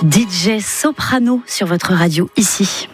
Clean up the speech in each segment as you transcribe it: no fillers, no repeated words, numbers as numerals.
DJ Soprano sur votre radio ici.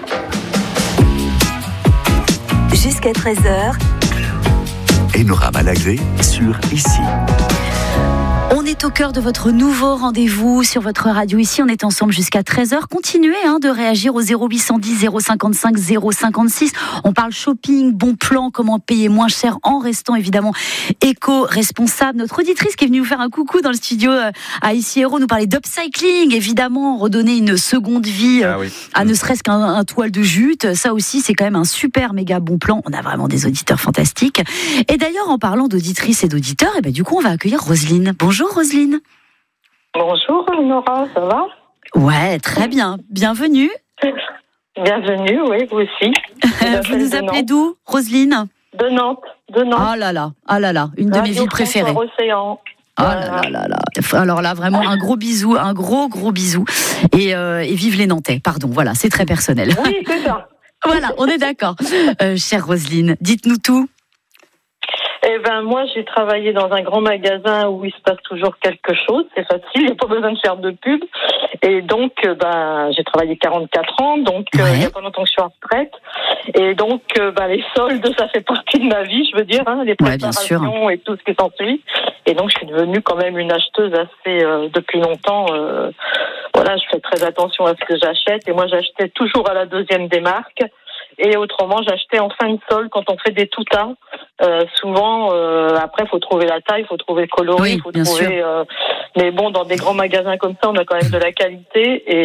Jusqu'à 13h. Enora Malagré sur Ici. On est au cœur de votre nouveau rendez-vous sur votre radio ici. On est ensemble jusqu'à 13h. Continuez de réagir au 0810 055 056. On parle shopping, bon plan, comment payer moins cher en restant évidemment éco-responsable. Notre auditrice qui est venue nous faire un coucou dans le studio à Ici Héros nous parlait d'upcycling, évidemment, redonner une seconde vie à ne serait-ce qu'un toile de jute. Ça aussi, c'est quand même un super méga bon plan. On a vraiment des auditeurs fantastiques. Et d'ailleurs, en parlant d'auditrices et d'auditeurs, du coup, on va accueillir Roselyne. Bonjour Roselyne. Bonjour Nora, ça va ? Ouais, très bien. Bienvenue. Bienvenue, oui, vous aussi. Vous nous appelez d'où, Roselyne ? De Nantes. Ah là là, une de mes villes préférées. Océan. Ah là là. Alors là, vraiment un gros bisou, un gros bisou. Et vive les Nantais, pardon, voilà, c'est très personnel. Oui, c'est ça. Voilà, on est d'accord. Chère Roselyne, dites-nous tout. Moi, j'ai travaillé dans un grand magasin où il se passe toujours quelque chose. C'est facile, il n'y a pas besoin de faire de pub. Et donc, j'ai travaillé 44 ans, donc il n'y a pas longtemps que je suis en retraite. Et donc, les soldes, ça fait partie de ma vie, je veux dire, les préparations et tout ce qui s'ensuit. Et donc, je suis devenue quand même une acheteuse assez depuis longtemps. Je fais très attention à ce que j'achète. Et moi, j'achetais toujours à la deuxième des marques. Et autrement, j'achetais en fin de solde quand on fait des tout-tas. Souvent, après, il faut trouver la taille, il faut trouver le coloris, il faut trouver. Mais bon, dans des grands magasins comme ça, on a quand même de la qualité. Et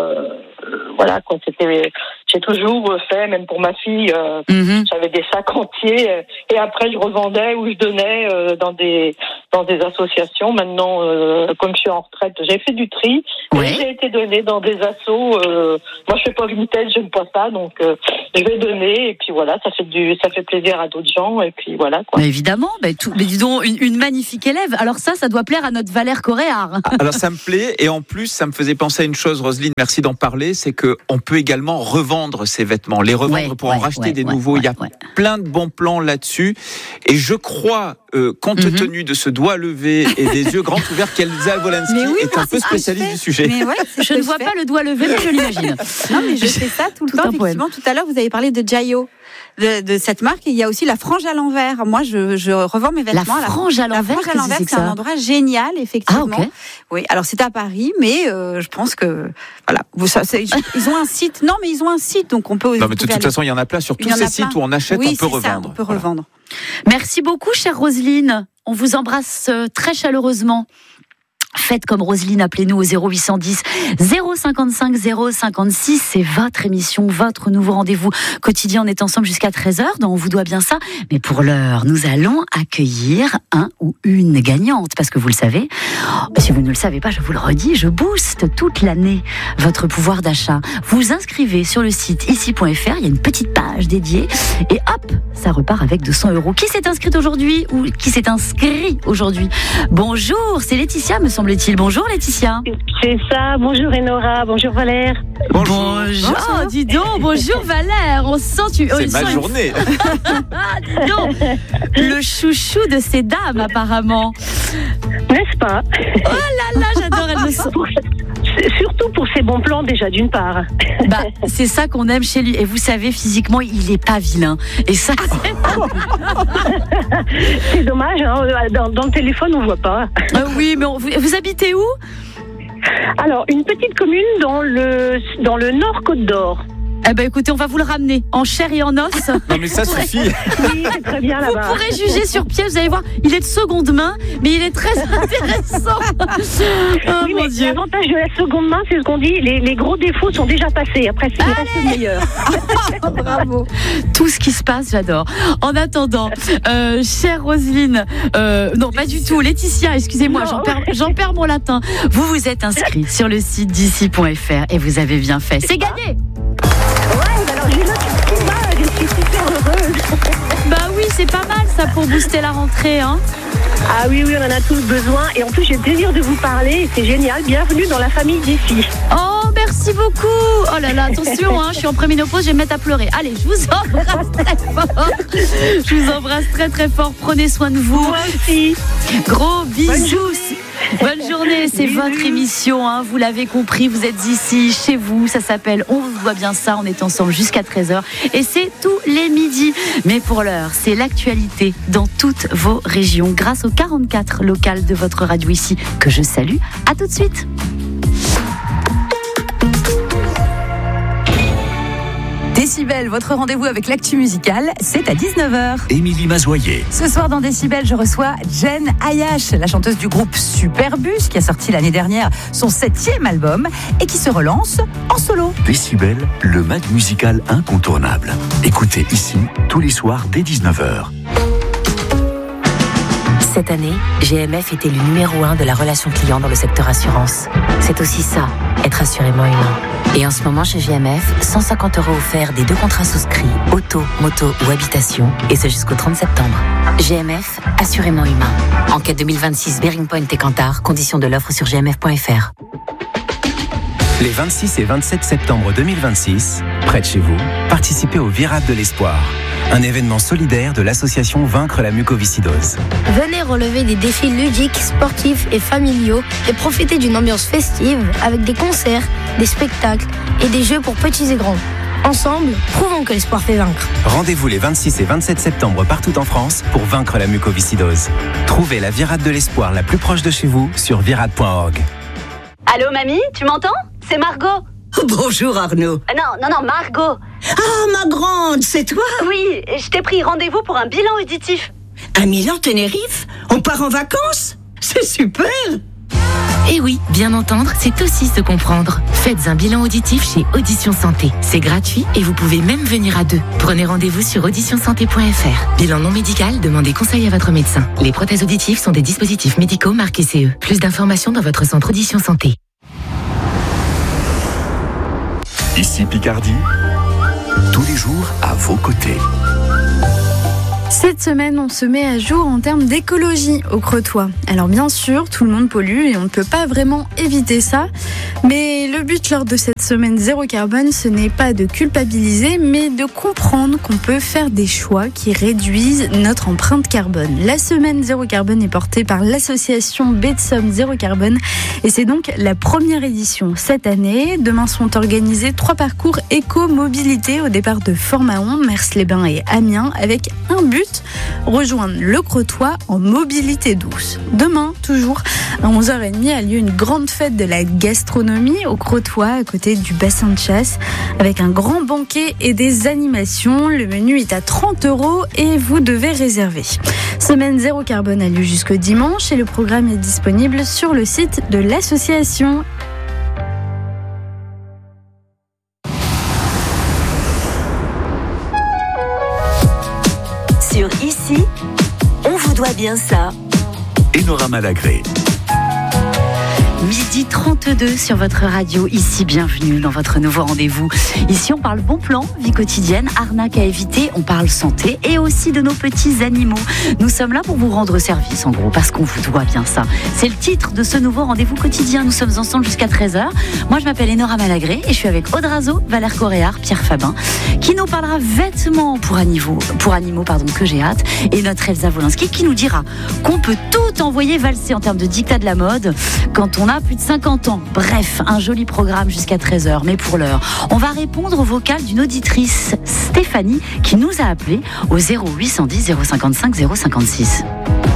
j'ai toujours fait, même pour ma fille, j'avais des sacs entiers. Et après, je revendais ou je donnais dans des associations. Maintenant, comme je suis en retraite, j'ai fait du tri. Et j'ai été donnée dans des assos. Moi, je fais pas Vinted, j'aime pas ça, donc je vais donner. Et puis voilà, ça fait plaisir à d'autres gens. Et puis voilà. Quoi. Mais évidemment, mais dis donc, une magnifique élève. Alors ça doit plaire à notre Valère Coréard. Alors ça me plaît, et en plus, ça me faisait penser à une chose, Roselyne, merci d'en parler, c'est que on peut également revendre ces vêtements, les revendre pour en racheter des nouveaux. Il y a plein de bons plans là-dessus. Et je crois, compte tenu de ce doigt levé et des yeux grands ouverts, qu'Elsa Wolanski est un peu spécialiste du sujet. Mais je ne vois pas le doigt levé, mais je l'imagine. Non, mais je fais ça tout le temps. Effectivement, tout à l'heure, vous avez parlé de Jayo. De cette marque, et il y a aussi la frange à l'envers. Moi, je revends mes vêtements. La frange à l'envers, c'est un endroit génial, effectivement. Ah, okay. Oui, alors c'est à Paris, mais je pense que voilà, ils ont un site. Non, mais ils ont un site, donc on peut. Non, mais de toute façon, il y en a plein sur tous ces sites où on achète, on peut revendre. On peut revendre. Merci beaucoup, chère Roselyne. On vous embrasse très chaleureusement. Faites comme Roselyne, appelez-nous au 0810 055 056. C'est votre émission, votre nouveau rendez-vous quotidien. On est ensemble jusqu'à 13h, donc on vous doit bien ça. Mais pour l'heure, nous allons accueillir un ou une gagnante. Parce que vous le savez, si vous ne le savez pas, je vous le redis, je booste toute l'année votre pouvoir d'achat. Vous inscrivez sur le site ici.fr, il y a une petite page dédiée. Et hop, ça repart avec 200 €. Qui s'est inscrite aujourd'hui ou qui s'est inscrit aujourd'hui ? Bonjour, c'est Laetitia, me semble-t-il. Bonjour Laetitia. C'est ça, bonjour Enora, bonjour Valère. Bonjour. Oh, dis donc, bonjour Valère. On sent c'est ma journée. Dis donc, le chouchou de ces dames apparemment. N'est-ce pas ? Oh là là, j'adore, elle me sent. Surtout pour ses bons plans déjà d'une part. C'est ça qu'on aime chez lui. Et vous savez, physiquement, il est pas vilain. Et ça, c'est dommage, dans le téléphone on voit pas. Oui, mais vous habitez où ? Alors, une petite commune dans le Nord Côte d'Or. Écoutez, on va vous le ramener en chair et en os. Non mais ça suffit. Oui, c'est très bien là-bas. Vous pourrez juger sur pied, vous allez voir, il est de seconde main, mais il est très intéressant. Oui, mon Dieu. L'avantage de la seconde main, c'est ce qu'on dit, les gros défauts sont déjà passés. Après, c'est le meilleur. Bravo. Tout ce qui se passe, j'adore. En attendant, chère Roselyne, non, pas du tout. Laetitia, excusez-moi, j'en perds mon latin. Vous vous êtes inscrit sur le site d'ici.fr et vous avez bien fait. C'est gagné. Ouais, alors j'ai noté tout bas, je suis super heureuse. Oui, c'est pas mal ça pour booster la rentrée, hein. Ah oui, on en a tous besoin. Et en plus, j'ai le plaisir de vous parler. C'est génial. Bienvenue dans la famille d'ici. Oh, merci beaucoup. Oh là là, attention, je suis en préménopause, je vais me mettre à pleurer. Allez, je vous embrasse très fort. Je vous embrasse très très fort. Prenez soin de vous. Moi aussi. Gros bisous. Bonne journée, c'est votre émission, hein, vous l'avez compris, vous êtes ici, chez vous, ça s'appelle On vous voit bien ça, on est ensemble jusqu'à 13h et c'est tous les midis. Mais pour l'heure, c'est l'actualité dans toutes vos régions grâce aux 44 locales de votre radio ici que je salue. À tout de suite. Décibel, votre rendez-vous avec l'actu musicale, c'est à 19h. Émilie Mazoyer. Ce soir dans Décibel, je reçois Jen Ayash, la chanteuse du groupe Superbus, qui a sorti l'année dernière son 7e album et qui se relance en solo. Décibel, le mag musical incontournable. Écoutez ici, tous les soirs dès 19h. Cette année, GMF était le numéro 1 de la relation client dans le secteur assurance. C'est aussi ça, être assurément humain. Et en ce moment, chez GMF, 150 € offerts des 2 contrats souscrits, auto, moto ou habitation, et ce jusqu'au 30 septembre. GMF, assurément humain. Enquête 2026, Bearing Point et Kantar, conditions de l'offre sur gmf.fr. Les 26 et 27 septembre 2026, près de chez vous, participez au Virade de l'Espoir, un événement solidaire de l'association Vaincre la mucoviscidose. Venez relever des défis ludiques, sportifs et familiaux et profiter d'une ambiance festive avec des concerts, des spectacles et des jeux pour petits et grands. Ensemble, prouvons que l'espoir fait vaincre. Rendez-vous les 26 et 27 septembre partout en France pour vaincre la mucoviscidose. Trouvez la Virade de l'Espoir la plus proche de chez vous sur virade.org. Allô mamie, tu m'entends ? C'est Margot. Bonjour Arnaud. Non, Margot. Ah, ma grande, c'est toi ? Oui, je t'ai pris rendez-vous pour un bilan auditif. À Milan-Tenerife ? On part en vacances ? C'est super ! Et oui, bien entendre, c'est aussi se comprendre. Faites un bilan auditif chez Audition Santé. C'est gratuit et vous pouvez même venir à 2. Prenez rendez-vous sur auditionsanté.fr. Bilan non médical, demandez conseil à votre médecin. Les prothèses auditives sont des dispositifs médicaux marqués CE. Plus d'informations dans votre centre Audition Santé. Ici Picardie, tous les jours à vos côtés. Cette semaine, on se met à jour en termes d'écologie au Cretois. Alors bien sûr, tout le monde pollue et on ne peut pas vraiment éviter ça. Mais le but lors de cette semaine zéro carbone, ce n'est pas de culpabiliser, mais de comprendre qu'on peut faire des choix qui réduisent notre empreinte carbone. La semaine zéro carbone est portée par l'association Baie de Somme Zéro Carbone et c'est donc la première édition cette année. Demain sont organisés 3 parcours éco-mobilité au départ de Fort-Mahon, Mers-les-Bains et Amiens avec un but, rejoindre le Cretois en mobilité douce. Demain, toujours à 11h30, a lieu une grande fête de la gastronomie au Cretois, à côté du bassin de chasse, avec un grand banquet et des animations. Le menu est à 30 € et vous devez réserver. Semaine zéro carbone a lieu jusqu'au dimanche et le programme est disponible sur le site de l'association. Sur Ici, on vous doit bien ça. Enora Malagré. Midi 32 sur votre radio, ici, bienvenue dans votre nouveau rendez-vous. Ici, on parle bon plan, vie quotidienne, arnaque à éviter, on parle santé et aussi de nos petits animaux. Nous sommes là pour vous rendre service, en gros, parce qu'on vous doit bien ça. C'est le titre de ce nouveau rendez-vous quotidien. Nous sommes ensemble jusqu'à 13h. Moi, je m'appelle Enora Malagré et je suis avec Audrazo, Valère Coréard, Pierre Fabin, qui nous parlera vêtements pour animaux, que j'ai hâte, et notre Elsa Wolinski qui nous dira qu'on peut tout envoyer valser en termes de dictat de la mode quand on a plus de 50 ans. Bref, un joli programme jusqu'à 13h. Mais pour l'heure, on va répondre au vocal d'une auditrice, Stéphanie, qui nous a appelé au 0810 055 056.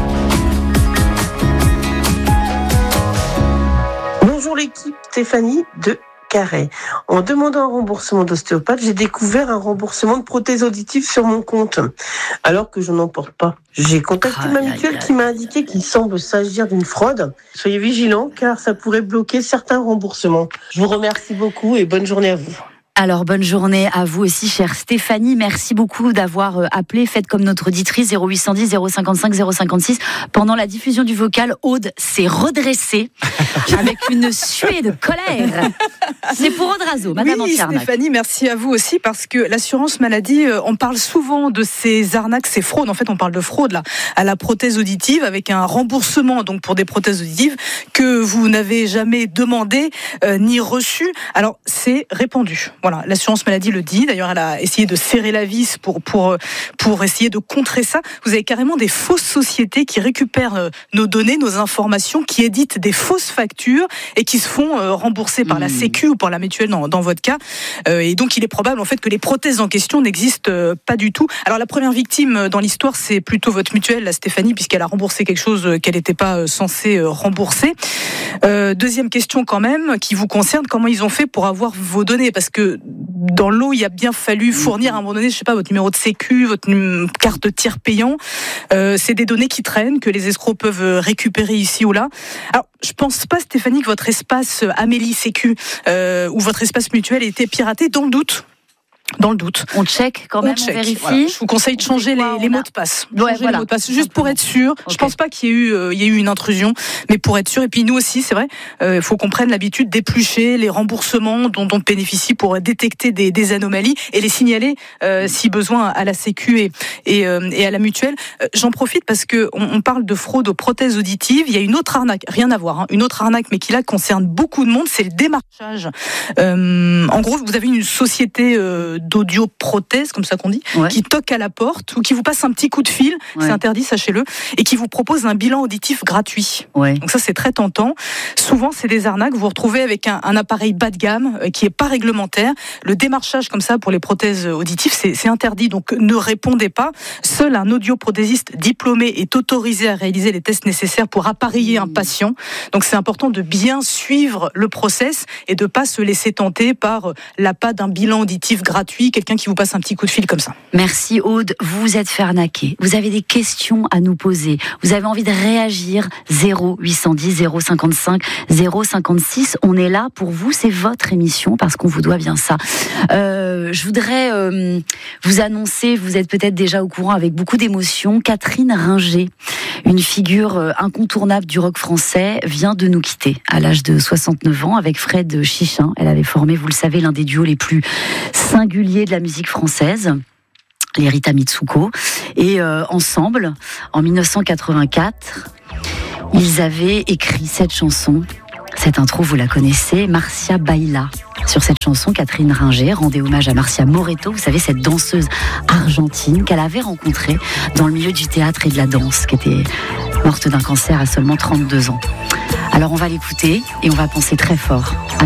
Bonjour l'équipe, Stéphanie de Carré. En demandant un remboursement d'ostéopathe, j'ai découvert un remboursement de prothèses auditives sur mon compte, alors que je n'en porte pas. J'ai contacté ma mutuelle qui m'a indiqué qu'il semble s'agir d'une fraude. Soyez vigilants car ça pourrait bloquer certains remboursements. Je vous remercie beaucoup et bonne journée à vous. Alors, bonne journée à vous aussi, chère Stéphanie. Merci beaucoup d'avoir appelé. Faites comme notre auditrice 0810 055 056. Pendant la diffusion du vocal, Aude s'est redressée avec une suée de colère. C'est pour Audrazo, Madame Antiarnaque. Stéphanie, merci à vous aussi parce que l'assurance maladie, on parle souvent de ces arnaques, ces fraudes. En fait, on parle de fraude là, à la prothèse auditive avec un remboursement donc pour des prothèses auditives que vous n'avez jamais demandé ni reçu. Alors, c'est répandu. Voilà, l'assurance maladie le dit. D'ailleurs, elle a essayé de serrer la vis pour essayer de contrer ça. Vous avez carrément des fausses sociétés qui récupèrent nos données, nos informations, qui éditent des fausses factures et qui se font rembourser par la Sécu ou par la mutuelle dans votre cas. Et donc, il est probable en fait que les prothèses en question n'existent pas du tout. Alors, la première victime dans l'histoire, c'est plutôt votre mutuelle, la Stéphanie, puisqu'elle a remboursé quelque chose qu'elle n'était pas censée rembourser. Deuxième question quand même, qui vous concerne, comment ils ont fait pour avoir vos données? Parce que dans l'eau, il a bien fallu fournir à un moment donné, je sais pas, votre numéro de sécu, votre carte de tiers payant. C'est des données qui traînent, que les escrocs peuvent récupérer ici ou là. Alors, je pense pas, Stéphanie, que votre espace Amélie Sécu ou votre espace mutuel ait été piraté. Dans le doute. On check quand même, on vérifie. Voilà. Je vous conseille de changer les mots de passe. Les mots de passe, juste pour être sûr. Okay. Je pense pas qu'il y ait eu une intrusion, mais pour être sûr. Et puis nous aussi, c'est vrai, il faut qu'on prenne l'habitude d'éplucher les remboursements dont on bénéficie pour détecter des anomalies et les signaler si besoin à la Sécu et à la mutuelle. J'en profite parce que on parle de fraude aux prothèses auditives. Il y a une autre arnaque, rien à voir, une autre arnaque, mais qui là concerne beaucoup de monde, c'est le démarchage. En gros, vous avez une société d'audioprothèse, comme ça qu'on dit, qui toque à la porte ou qui vous passe un petit coup de fil, c'est interdit, sachez-le, et qui vous propose un bilan auditif gratuit. Donc ça, c'est très tentant. Souvent, c'est des arnaques. Vous vous retrouvez avec un appareil bas de gamme qui est pas réglementaire. Le démarchage comme ça pour les prothèses auditives, c'est interdit. Donc ne répondez pas. Seul un audioprothésiste diplômé est autorisé à réaliser les tests nécessaires pour appareiller un patient. Donc c'est important de bien suivre le process et de pas se laisser tenter par l'appât d'un bilan auditif gratuit, quelqu'un qui vous passe un petit coup de fil comme ça. Merci Aude, vous vous êtes fait arnaquer. Vous avez des questions à nous poser. Vous avez envie de réagir. 0810 055 056. On est là pour vous, c'est votre émission parce qu'on vous doit bien ça. Je voudrais vous annoncer, vous êtes peut-être déjà au courant avec beaucoup d'émotion, Catherine Ringer, une figure incontournable du rock français, vient de nous quitter à l'âge de 69 ans avec Fred Chichin. Elle avait formé, vous le savez, l'un des duos les plus singuliers de la musique française, les Rita Mitsuko. Et ensemble, en 1984, ils avaient écrit cette chanson. Cette intro, vous la connaissez, Marcia Baila. Sur cette chanson, Catherine Ringer rendait hommage à Marcia Moretto, vous savez, cette danseuse argentine qu'elle avait rencontrée dans le milieu du théâtre et de la danse, qui était morte d'un cancer à seulement 32 ans. Alors on va l'écouter et on va penser très fort à